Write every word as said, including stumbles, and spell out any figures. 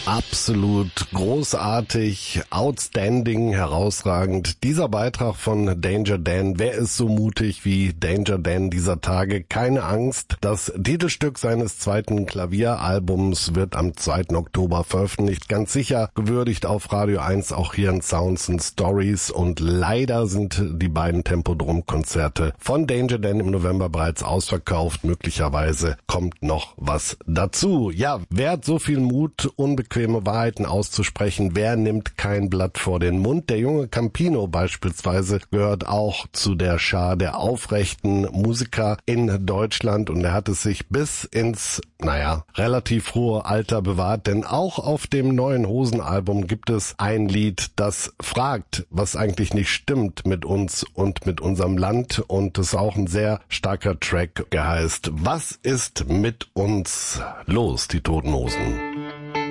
Absolut großartig, outstanding, herausragend. Dieser Beitrag von Danger Dan. Wer ist so mutig wie Danger Dan dieser Tage? Keine Angst. Das Titelstück seines zweiten Klavieralbums wird am zweiten Oktober veröffentlicht. Ganz sicher gewürdigt auf Radio eins, auch hier in Sounds and Stories. Und leider sind die beiden Tempodrom-Konzerte von Danger Dan im November bereits ausverkauft. Möglicherweise kommt noch was dazu. Ja, wer hat so viel Mut, unbequeme Wahrheiten auszusprechen? Wer nimmt kein Blatt vor den Mund? Der junge Campino beispielsweise gehört auch zu der Schar der aufrechten Musiker in Deutschland und er hat es sich bis ins, naja, relativ hohe Alter bewahrt, denn auch auf dem neuen Hosen-Album gibt es ein Lied, das fragt, was eigentlich nicht stimmt mit uns und mit unserem Land, und es ist auch ein sehr starker Track, der heißt "Was ist mit uns los?" Die Toten Hosen.